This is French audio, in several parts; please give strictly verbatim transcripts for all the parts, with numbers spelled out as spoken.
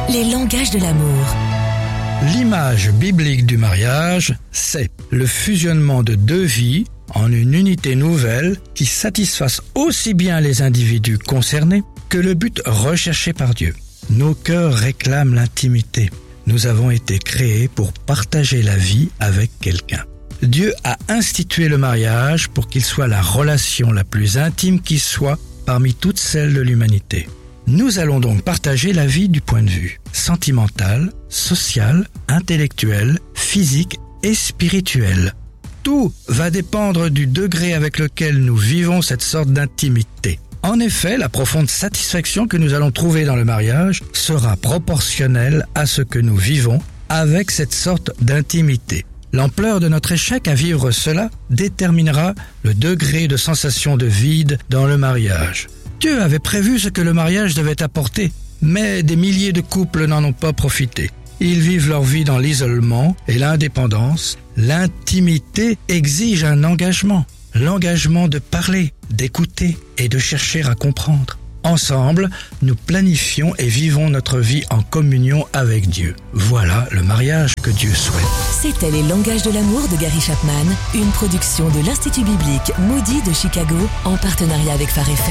les langages de l'amour. L'image biblique du mariage, c'est le fusionnement de deux vies en une unité nouvelle qui satisfasse aussi bien les individus concernés que le but recherché par Dieu. Nos cœurs réclament l'intimité. Nous avons été créés pour partager la vie avec quelqu'un. Dieu a institué le mariage pour qu'il soit la relation la plus intime qui soit parmi toutes celles de l'humanité. Nous allons donc partager la vie du point de vue sentimental, social, intellectuel, physique et spirituel. Tout va dépendre du degré avec lequel nous vivons cette sorte d'intimité. En effet, la profonde satisfaction que nous allons trouver dans le mariage sera proportionnelle à ce que nous vivons avec cette sorte d'intimité. L'ampleur de notre échec à vivre cela déterminera le degré de sensation de vide dans le mariage. Dieu avait prévu ce que le mariage devait apporter, mais des milliers de couples n'en ont pas profité. Ils vivent leur vie dans l'isolement et l'indépendance. L'intimité exige un engagement, l'engagement de parler, d'écouter et de chercher à comprendre. Ensemble, nous planifions et vivons notre vie en communion avec Dieu. Voilà le mariage que Dieu souhaite. C'était les langages de l'amour de Gary Chapman, une production de l'Institut biblique Moody de Chicago en partenariat avec Phare F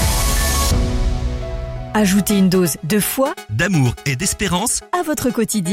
M. Ajoutez une dose de foi, d'amour et d'espérance à votre quotidien.